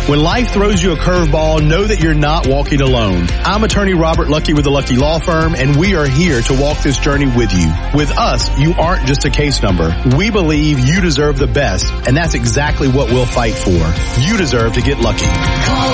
When life throws you a curveball, know that you're not walking alone. I'm attorney Robert Lucky with the Lucky Law Firm, and we are here to walk this journey with you. With us, you aren't just a case number. We believe you deserve the best, and that's exactly what we'll fight for. You deserve to get lucky. Call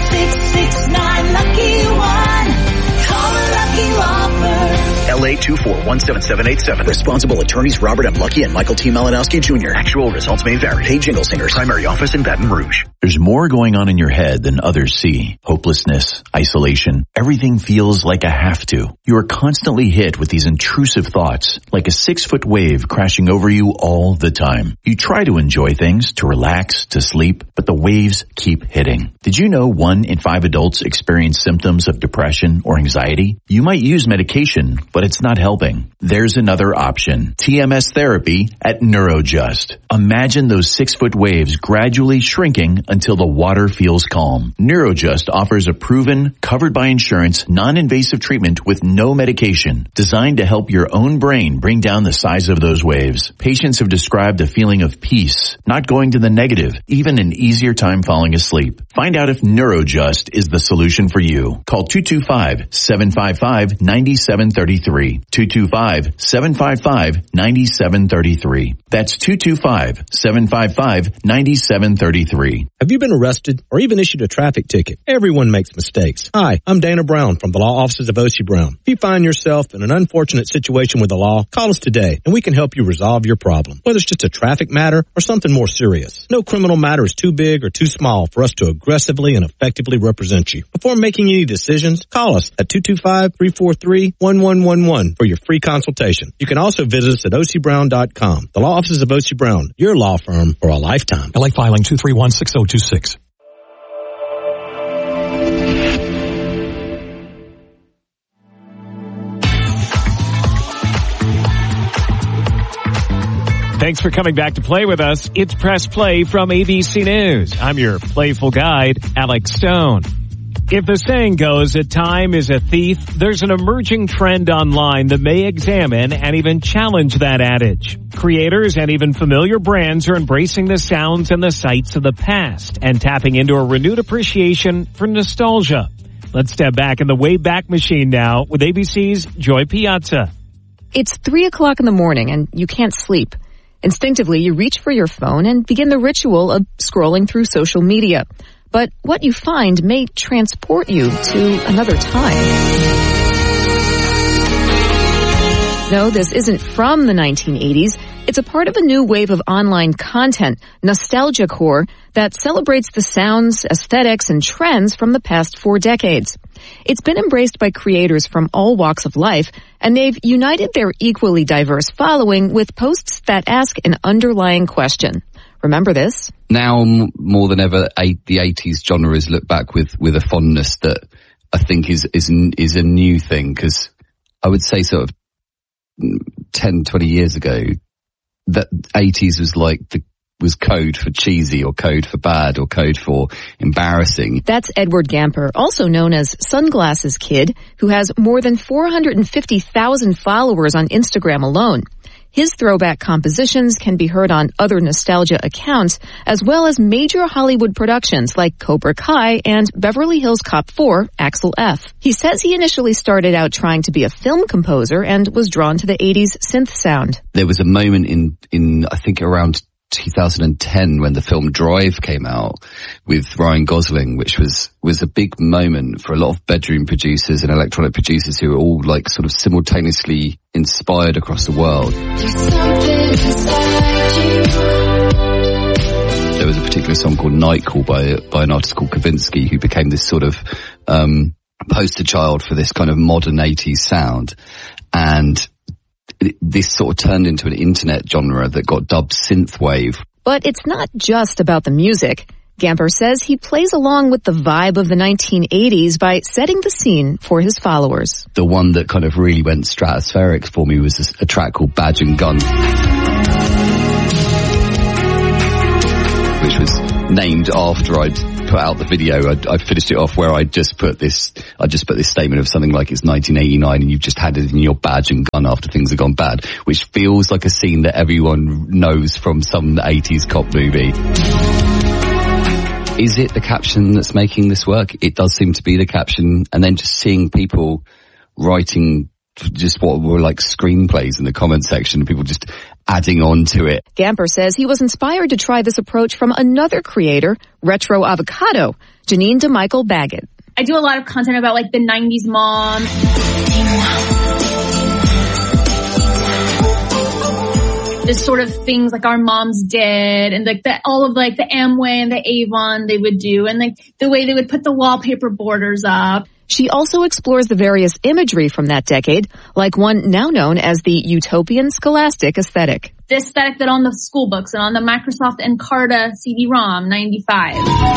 866-9-LUCKY-1. Call the Lucky Law Firm. LA 2417787. Responsible attorneys Robert M. Lucky and Michael T. Malinowski Jr. Actual results may vary. Hey, Jingle Singers. Primary office in Baton Rouge. There's more going on in your head than others see. Hopelessness, isolation. Everything feels like a have to. You are constantly hit with these intrusive thoughts, like a 6-foot wave crashing over you all the time. You try to enjoy things, to relax, to sleep, but the waves keep hitting. Did you know 1 in 5 adults experience symptoms of depression or anxiety? You might use medication, but it's not helping. There's another option. TMS therapy at Neurojust. Imagine those 6-foot waves gradually shrinking until the water feels calm. Neurojust offers a proven, covered by insurance, non-invasive treatment with no medication, designed to help your own brain bring down the size of those waves. Patients have described a feeling of peace, not going to the negative, even an easier time falling asleep. Find out if Neurojust is the solution for you. Call 225-755-9733. 225-755-9733. That's 225-755-9733. Have you been arrested or even issued a traffic ticket? Everyone makes mistakes. Hi, I'm Dana Brown from the law offices of O.C. Brown. If you find yourself in an unfortunate situation with the law, call us today and we can help you resolve your problem. Whether it's just a traffic matter or something more serious. No criminal matter is too big or too small for us to aggressively and effectively represent you. Before making any decisions, call us at 225-343-1111 for your free consultation. You can also visit us at ocbrown.com. The law offices of O.C. Brown, your law firm for a lifetime. LA filing 231-6026. Thanks for coming back to play with us. It's Press Play from ABC News. I'm your playful guide, Alex Stone. If the saying goes that time is a thief, there's an emerging trend online that may examine and even challenge that adage. Creators and even familiar brands are embracing the sounds and the sights of the past and tapping into a renewed appreciation for nostalgia. Let's step back in the Wayback Machine now with ABC's Joy Piazza. It's 3 o'clock in the morning and you can't sleep. Instinctively, you reach for your phone and begin the ritual of scrolling through social media. But what you find may transport you to another time. No, this isn't from the 1980s. It's a part of a new wave of online content, nostalgiacore, that celebrates the sounds, aesthetics, and trends from the past 4 decades. It's been embraced by creators from all walks of life, and they've united their equally diverse following with posts that ask an underlying question. Remember this? Now more than ever, the 80s genre is looked back with a fondness that I think is a new thing, because I would say sort of 10, 20 years ago, that 80s was code for cheesy or code for bad or code for embarrassing. That's Edward Gamper, also known as Sunglasses Kid, who has more than 450,000 followers on Instagram alone. His throwback compositions can be heard on other nostalgia accounts, as well as major Hollywood productions like Cobra Kai and Beverly Hills Cop 4, Axel F. He says he initially started out trying to be a film composer and was drawn to the 80s synth sound. There was a moment in I think around 2010 when the film Drive came out with Ryan Gosling, which was a big moment for a lot of bedroom producers and electronic producers who were all like sort of simultaneously inspired across the world. There was a particular song called Night Call by an artist called Kavinsky, who became this sort of poster child for this kind of modern 80s sound. And this sort of turned into an internet genre that got dubbed synthwave. But it's not just about the music. Gamper says he plays along with the vibe of the 1980s by setting the scene for his followers. The one that kind of really went stratospheric for me was a track called Badge and Gun, which was named after I'd put out the video. I finished it off where I just put this statement of something like it's 1989 and you've just handed in your badge and gun after things have gone bad, which feels like a scene that everyone knows from some 80s cop movie. Is it the caption that's making this work? It does seem to be the caption. And then just seeing people writing just what were like screenplays in the comment section, people just adding on to it. Gamper says he was inspired to try this approach from another creator, Retro Avocado, Janine DeMichael Baggett. I do a lot of content about like the 90s mom. The sort of things like our moms did, and like all of like the Amway and the Avon they would do, and like the way they would put the wallpaper borders up. She also explores the various imagery from that decade, like one now known as the utopian scholastic aesthetic. The aesthetic that on the school books and on the Microsoft Encarta CD-ROM 95.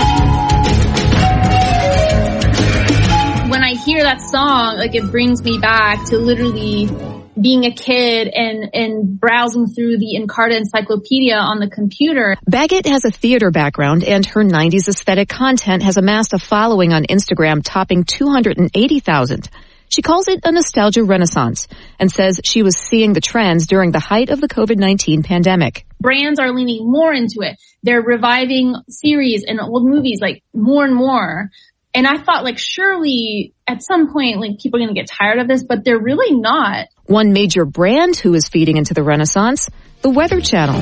When I hear that song, like it brings me back to literally being a kid and browsing through the Encarta encyclopedia on the computer. Baggett has a theater background, and her 90s aesthetic content has amassed a following on Instagram topping 280,000. She calls it a nostalgia renaissance and says she was seeing the trends during the height of the COVID-19 pandemic. Brands are leaning more into it. They're reviving series and old movies like more and more. And I thought like surely at some point like people are going to get tired of this, but they're really not. One major brand who is feeding into the renaissance, the Weather Channel.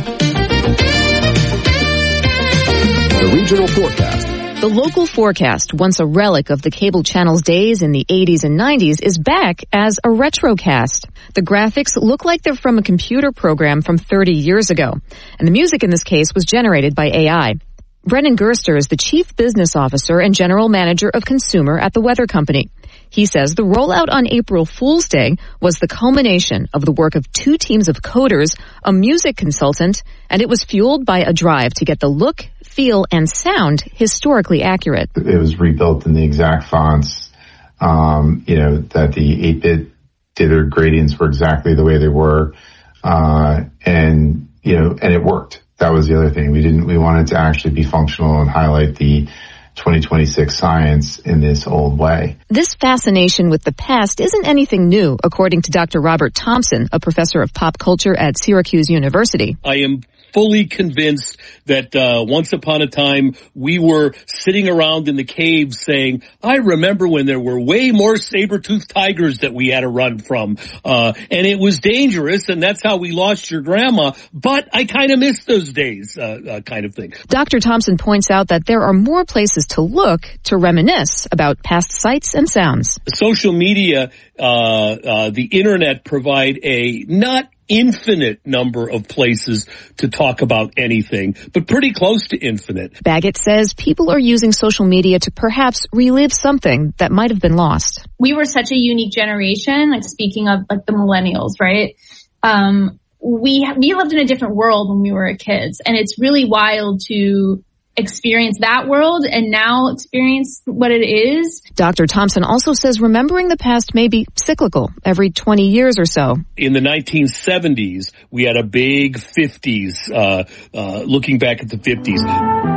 The regional forecast. The local forecast, once a relic of the cable channel's days in the 80s and 90s, is back as a retrocast. The graphics look like they're from a computer program from 30 years ago, and the music in this case was generated by AI. Brennan Gerster is the Chief Business Officer and General Manager of Consumer at the Weather Company. He says the rollout on April Fool's Day was the culmination of the work of two teams of coders, a music consultant, and it was fueled by a drive to get the look, feel, and sound historically accurate. It was rebuilt in the exact fonts, that the 8-bit dither gradients were exactly the way they were, and it worked. That was the other thing. We wanted to actually be functional and highlight the 2026 science in this old way. This fascination with the past isn't anything new, according to Dr. Robert Thompson, a professor of pop culture at Syracuse University. I am fully convinced that once upon a time we were sitting around in the caves saying, I remember when there were way more saber-toothed tigers that we had to run from, and it was dangerous, and that's how we lost your grandma, but I kind of miss those days, kind of thing. Dr. Thompson points out that there are more places to look to reminisce about past sights and sounds. Social media, the internet provide a not infinite number of places to talk about anything, but pretty close to infinite. Baggett says people are using social media to perhaps relive something that might have been lost. We were such a unique generation, like speaking of like the millennials, right? We lived in a different world when we were kids, and it's really wild to experience that world and now experience what it is. Dr. Thompson also says remembering the past may be cyclical every 20 years or so. In the 1970s, we had a big 50s, looking back at the 50s.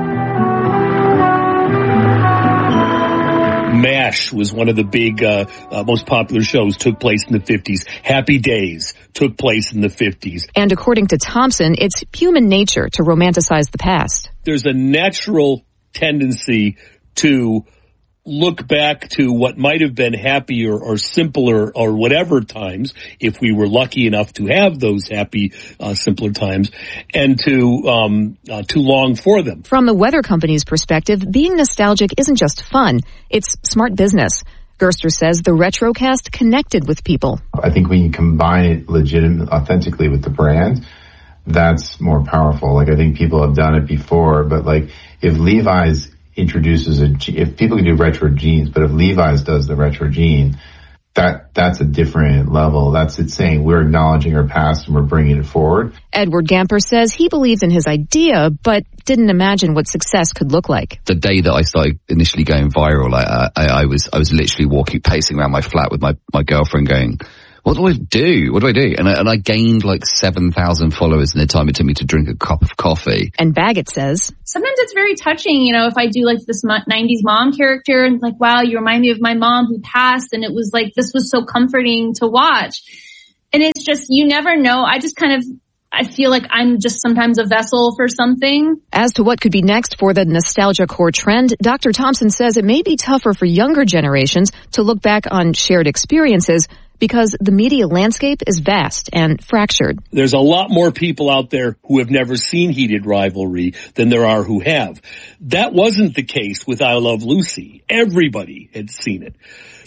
MASH was one of the big, most popular shows, took place in the 50s. Happy Days took place in the 50s. And according to Thompson, it's human nature to romanticize the past. There's a natural tendency to look back to what might have been happier or simpler or whatever times, if we were lucky enough to have those happy, simpler times, and to long for them. From the Weather Company's perspective, being nostalgic isn't just fun, it's smart business. Gerster says the Retrocast connected with people. I think when you combine it authentically with the brand, that's more powerful. Like, I think people have done it before, but like, if Levi's introduces if people can do retro jeans, but if Levi's does the retro jean, that's a different level. That's it saying we're acknowledging our past and we're bringing it forward. Edward Gamper says he believed in his idea, but didn't imagine what success could look like. The day that I started initially going viral, I was literally pacing around my flat with my girlfriend going, what do I do? What do I do? And I gained like 7,000 followers in the time it took me to drink a cup of coffee. And Baggett says, sometimes it's very touching, if I do like this 90s mom character and like, wow, you remind me of my mom who passed, and it was like, this was so comforting to watch. And it's just, you never know. I just kind of I feel like I'm just sometimes a vessel for something. As to what could be next for the nostalgia core trend, Dr. Thompson says it may be tougher for younger generations to look back on shared experiences because the media landscape is vast and fractured. There's a lot more people out there who have never seen Heated Rivalry than there are who have. That wasn't the case with I Love Lucy. Everybody had seen it.